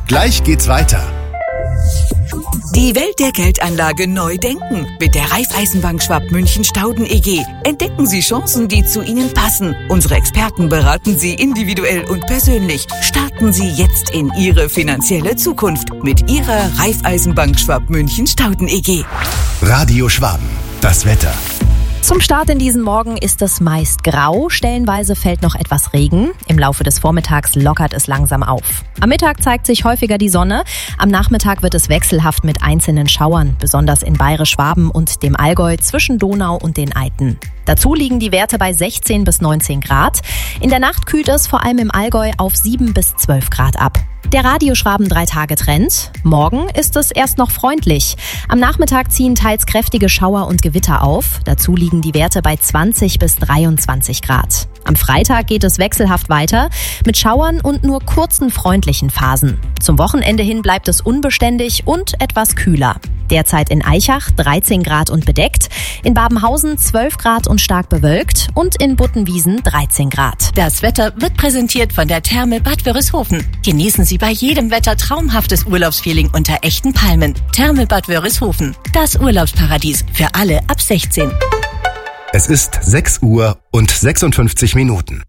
Gleich geht's weiter. Die Welt der Geldanlage neu denken. Mit der Raiffeisenbank Schwab-München-Stauden EG. Entdecken Sie Chancen, die zu Ihnen passen. Unsere Experten beraten Sie individuell und persönlich. Starten Sie jetzt in Ihre finanzielle Zukunft mit Ihrer Raiffeisenbank Schwab-München-Stauden EG. Radio Schwaben, das Wetter. Zum Start in diesen Morgen ist es meist grau, stellenweise fällt noch etwas Regen. Im Laufe des Vormittags lockert es langsam auf. Am Mittag zeigt sich häufiger die Sonne, am Nachmittag wird es wechselhaft mit einzelnen Schauern, besonders in Bayerisch-Schwaben und dem Allgäu zwischen Donau und den Eiten. Dazu liegen die Werte bei 16 bis 19 Grad. In der Nacht kühlt es vor allem im Allgäu auf 7 bis 12 Grad ab. Der Radio-Schwaben 3-Tage-Trend. Morgen ist es erst noch freundlich. Am Nachmittag ziehen teils kräftige Schauer und Gewitter auf. Dazu liegen die Werte bei 20 bis 23 Grad. Am Freitag geht es wechselhaft weiter mit Schauern und nur kurzen freundlichen Phasen. Zum Wochenende hin bleibt es unbeständig und etwas kühler. Derzeit in Aichach 13 Grad und bedeckt, in Babenhausen 12 Grad und stark bewölkt und in Buttenwiesen 13 Grad. Das Wetter wird präsentiert von der Therme Bad Wörishofen. Genießen Sie bei jedem Wetter traumhaftes Urlaubsfeeling unter echten Palmen. Therme Bad Wörishofen, das Urlaubsparadies für alle ab 16. Es ist 6 Uhr und 56 Minuten.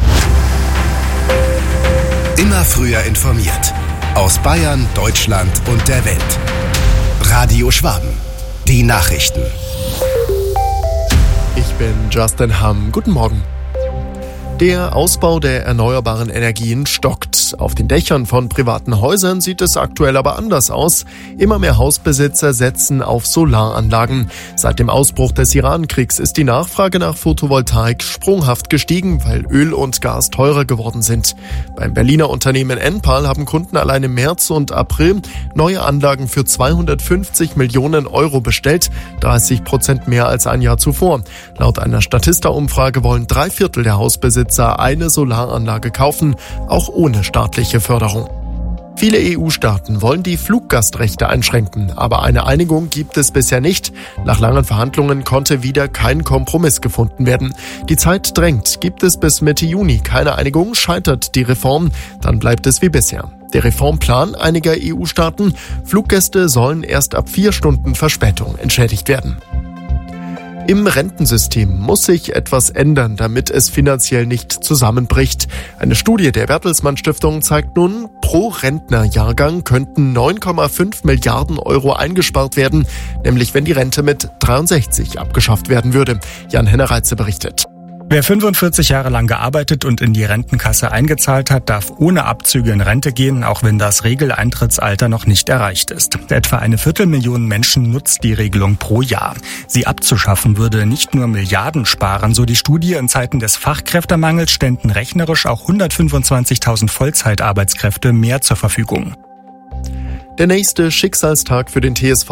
Immer früher informiert. Aus Bayern, Deutschland und der Welt. Radio Schwaben. Die Nachrichten. Ich bin Justin Hamm. Guten Morgen. Der Ausbau der erneuerbaren Energien stockt. Auf den Dächern von privaten Häusern sieht es aktuell aber anders aus. Immer mehr Hausbesitzer setzen auf Solaranlagen. Seit dem Ausbruch des Iran-Kriegs ist die Nachfrage nach Photovoltaik sprunghaft gestiegen, weil Öl und Gas teurer geworden sind. Beim Berliner Unternehmen Enpal haben Kunden allein im März und April neue Anlagen für 250 Millionen Euro bestellt, 30% mehr als ein Jahr zuvor. Laut einer Statista-Umfrage wollen 3/4 der Hausbesitzer eine Solaranlage kaufen, auch ohne staatliche Förderung. Viele EU-Staaten wollen die Fluggastrechte einschränken, aber eine Einigung gibt es bisher nicht. Nach langen Verhandlungen konnte wieder kein Kompromiss gefunden werden. Die Zeit drängt. Gibt es bis Mitte Juni keine Einigung, scheitert die Reform, dann bleibt es wie bisher. Der Reformplan einiger EU-Staaten: Fluggäste sollen erst ab 4 Stunden Verspätung entschädigt werden. Im Rentensystem muss sich etwas ändern, damit es finanziell nicht zusammenbricht. Eine Studie der Bertelsmann Stiftung zeigt nun, pro Rentnerjahrgang könnten 9,5 Milliarden Euro eingespart werden, nämlich wenn die Rente mit 63 abgeschafft werden würde. Jan Hennereitze berichtet. Wer 45 Jahre lang gearbeitet und in die Rentenkasse eingezahlt hat, darf ohne Abzüge in Rente gehen, auch wenn das Regeleintrittsalter noch nicht erreicht ist. Etwa 250.000 Menschen nutzt die Regelung pro Jahr. Sie abzuschaffen würde nicht nur Milliarden sparen, so die Studie. In Zeiten des Fachkräftemangels ständen rechnerisch auch 125.000 Vollzeitarbeitskräfte mehr zur Verfügung. Der nächste Schicksalstag für den TSV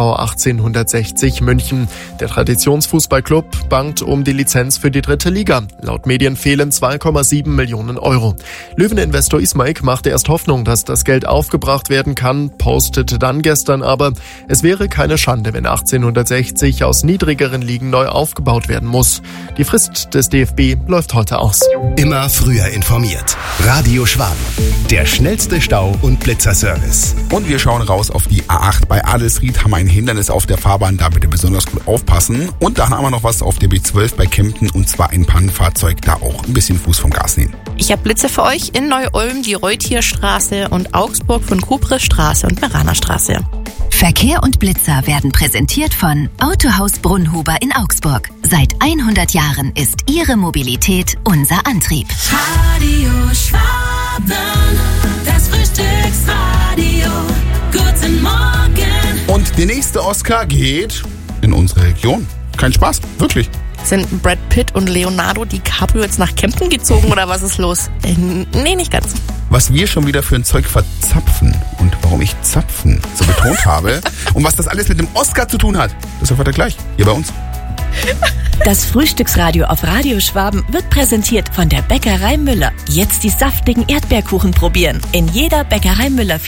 1860 München. Der Traditionsfußballclub bangt um die Lizenz für die 3. Liga. Laut Medien fehlen 2,7 Millionen Euro. Löweninvestor Ismaik machte erst Hoffnung, dass das Geld aufgebracht werden kann, postete dann gestern aber, es wäre keine Schande, wenn 1860 aus niedrigeren Ligen neu aufgebaut werden muss. Die Frist des DFB läuft heute aus. Immer früher informiert. Radio Schwaben. Der schnellste Stau- und Blitzerservice. Und wir schauen raus auf die A8. Bei Adelsried haben wir ein Hindernis auf der Fahrbahn, da bitte besonders gut aufpassen. Und da haben wir noch was auf der B12 bei Kempten, und zwar ein Pannenfahrzeug, da auch ein bisschen Fuß vom Gas nehmen. Ich habe Blitze für euch in Neu-Ulm, die Reutierstraße, und Augsburg von Kupresstraße und Meranerstraße. Verkehr und Blitzer werden präsentiert von Autohaus Brunnhuber in Augsburg. Seit 100 Jahren ist Ihre Mobilität unser Antrieb. Radio Schwaben, das Frühstücksradio. Guten Morgen. Und der nächste Oscar geht in unsere Region. Kein Spaß, wirklich. Sind Brad Pitt und Leonardo DiCaprio jetzt nach Kempten gezogen oder was ist los? Nee, nicht ganz. Was wir schon wieder für ein Zeug verzapfen und warum ich Zapfen so betont habe und was das alles mit dem Oscar zu tun hat, das erfahrt ihr gleich hier bei uns. Das Frühstücksradio auf Radio Schwaben wird präsentiert von der Bäckerei Müller. Jetzt die saftigen Erdbeerkuchen probieren. In jeder Bäckerei Müller